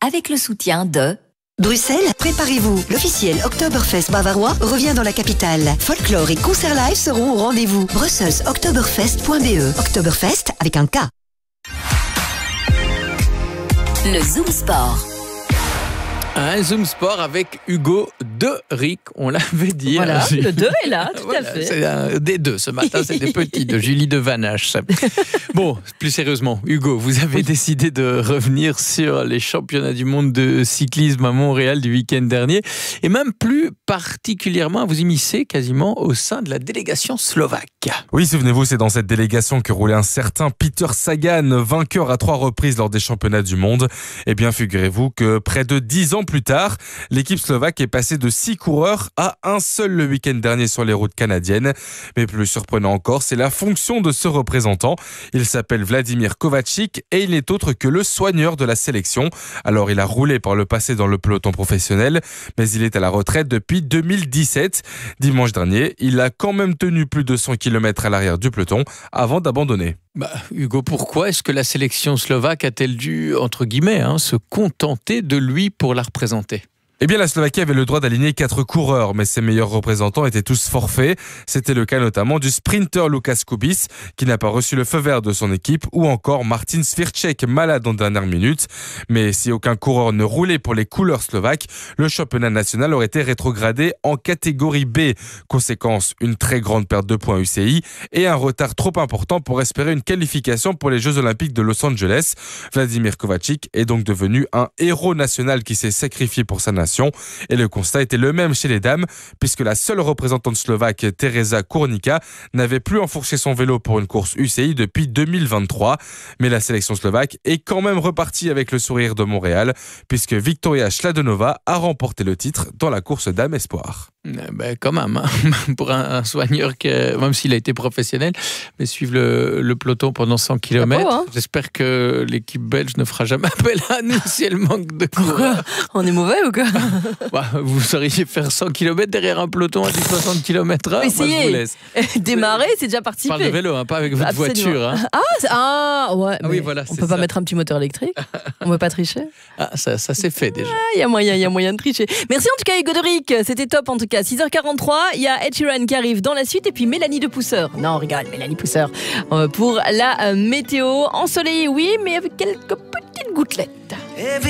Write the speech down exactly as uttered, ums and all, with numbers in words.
avec le soutien de... Bruxelles, préparez-vous. L'officiel Oktoberfest bavarois revient dans la capitale. Folklore et concerts live seront au rendez-vous. Brussels oktoberfest point b e. Oktoberfest avec un K. Le Zoom Sport. Un Zoom Sport avec Hugo de Rick, on l'avait dit. Voilà, le deux est là, tout voilà, à fait. C'est un des deux ce matin, c'est des petits de Julie de Vanache. Bon, plus sérieusement, Hugo, vous avez oui. décidé de revenir sur les championnats du monde de cyclisme à Montréal du week-end dernier, et même plus particulièrement, vous immiscez quasiment au sein de la délégation slovaque. Oui, souvenez-vous, c'est dans cette délégation que roulait un certain Peter Sagan, vainqueur à trois reprises lors des championnats du monde. Eh bien, figurez-vous que près de dix ans plus tard, l'équipe slovaque est passée de six coureurs à un seul le week-end dernier sur les routes canadiennes. Mais plus surprenant encore, c'est la fonction de ce représentant. Il s'appelle Vladimir Kovačič et il n'est autre que le soigneur de la sélection. Alors, il a roulé par le passé dans le peloton professionnel, mais il est à la retraite depuis deux mille dix-sept. Dimanche dernier, il a quand même tenu plus de cent kilomètres à l'arrière du peloton avant d'abandonner. Bah, Hugo, pourquoi est-ce que la sélection slovaque a-t-elle dû, entre guillemets, hein, se contenter de lui pour la représenter ? Eh bien, la Slovaquie avait le droit d'aligner quatre coureurs, mais ses meilleurs représentants étaient tous forfaits. C'était le cas notamment du sprinter Lukas Kubis, qui n'a pas reçu le feu vert de son équipe, ou encore Martin Svirček, malade en dernière minute. Mais si aucun coureur ne roulait pour les couleurs slovaques, le championnat national aurait été rétrogradé en catégorie B. Conséquence, une très grande perte de points U C I et un retard trop important pour espérer une qualification pour les Jeux Olympiques de Los Angeles. Vladimir Kovačič est donc devenu un héros national qui s'est sacrifié pour sa nation. Et le constat était le même chez les dames, puisque la seule représentante slovaque, Tereza Kurnica, n'avait plus enfourché son vélo pour une course U C I depuis deux mille vingt-trois. Mais la sélection slovaque est quand même repartie avec le sourire de Montréal, puisque Victoria Schladenova a remporté le titre dans la course dames espoir. Ben, quand même, hein. Pour un, un soigneur, qui, même s'il a été professionnel, mais suivre le, le peloton pendant cent kilomètres, hein. J'espère que l'équipe belge ne fera jamais appel à nous si elle manque de coureurs. On est mauvais ou quoi? Bah, vous sauriez faire cent kilomètres derrière un peloton à soixante kilomètres heure? Moi, je vous laisse. Démarrer, c'est déjà participer. Je parle de vélo, hein, pas avec votre Absolument. voiture. Hein. Ah, ah, ouais. Ah oui, voilà, on peut pas ça. mettre un petit moteur électrique? On peut pas tricher? Ah, ça, ça c'est fait déjà. Il ah, y a moyen, il y a moyen de tricher. Merci en tout cas Hugo de Rick, c'était top en tout cas. six heures quarante-trois, il y a Ed Sheeran qui arrive dans la suite et puis Mélanie de Pousseur. Non, on rigole, Mélanie Pousseur pour la météo. Ensoleillé, oui, mais avec quelques petites gouttelettes.